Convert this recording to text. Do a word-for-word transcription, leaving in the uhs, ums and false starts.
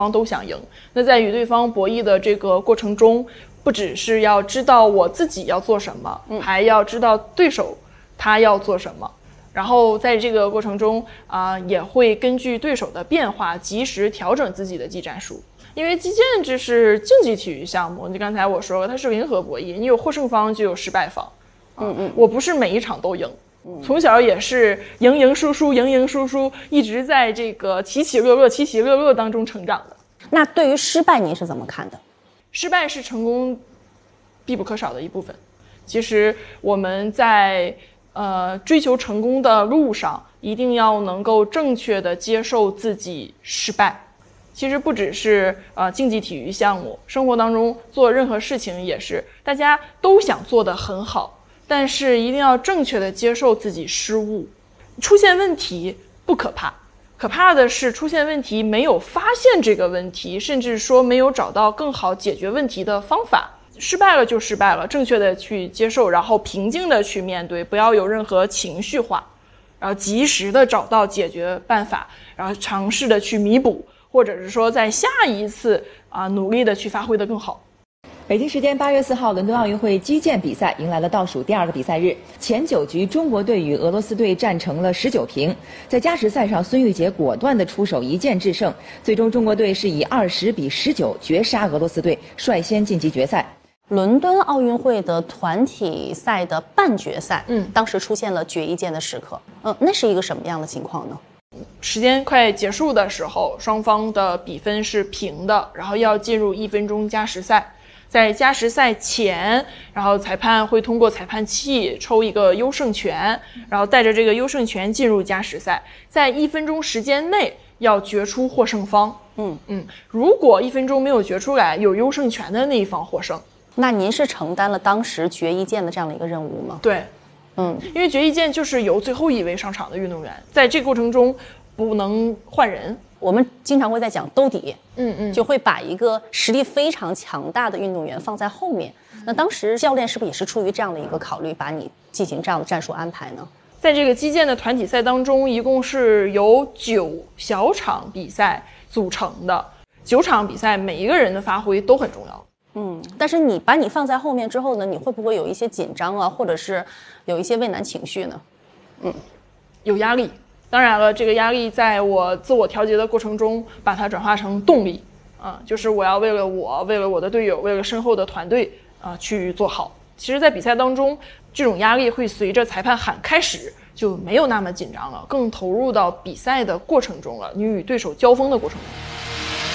方都想赢。那在与对方博弈的这个过程中，不只是要知道我自己要做什么，嗯、还要知道对手他要做什么。然后在这个过程中啊、呃，也会根据对手的变化及时调整自己的技战术。因为击剑这是竞技体育项目，就刚才我说了，它是零和博弈，你有获胜方就有失败方。嗯嗯，我不是每一场都赢。从小也是赢赢输输赢赢输输，一直在这个起起落落起起落落当中成长的。 那对于失败您是怎么看的？ 失败是成功必不可少的一部分。其实我们在呃追求成功的路上，一定要能够正确的接受自己失败。其实不只是呃竞技体育项目，生活当中做任何事情也是，大家都想做得很好。但是一定要正确的接受自己失误，出现问题不可怕，可怕的是出现问题没有发现这个问题，甚至说没有找到更好解决问题的方法。失败了就失败了，正确的去接受，然后平静的去面对，不要有任何情绪化，然后及时的找到解决办法，然后尝试的去弥补，或者是说在下一次啊努力的去发挥的更好。 北京时间八月四号，伦敦奥运会击剑比赛迎来了倒数第二个比赛日。前九局，中国队与俄罗斯队战成了十九平。在加时赛上，孙玉洁果断地出手，一剑制胜。最终，中国队是以二十比十九绝杀俄罗斯队，率先晋级决赛。 伦敦奥运会的团体赛的半决赛，嗯，当时出现了决一剑的时刻，嗯，那是一个什么样的情况呢？ 时间快结束的时候，双方的比分是平的，然后要进入一分钟加时赛。在加时赛前，然后裁判会通过裁判器抽一个优胜权，然后带着这个优胜权进入加时赛，在一分钟时间内要决出获胜方。嗯嗯，如果一分钟没有决出来，有优胜权的那一方获胜。 那您是承担了当时决一剑的这样的一个任务吗？ 对，嗯，因为决一剑就是由最后一位上场的运动员，在这个过程中不能换人。 我们经常会在讲兜底， 嗯嗯， 就会把一个实力非常强大的运动员放在后面。那当时教练是不是也是出于这样的一个考虑，把你进行这样的战术安排呢？ 在这个击剑的团体赛当中，一共是由九小场比赛组成的，九场比赛每一个人的发挥都很重要。 嗯，但是你把你放在后面之后呢，你会不会有一些紧张啊，或者是有一些畏难情绪呢？ 嗯，有压力。当然了，这个压力在我自我调节的过程中，把它转化成动力，啊、呃，就是我要为了我，为了我的队友，为了身后的团队啊、呃、去做好。其实，在比赛当中，这种压力会随着裁判喊开始就没有那么紧张了，更投入到比赛的过程中了，你与对手交锋的过程中。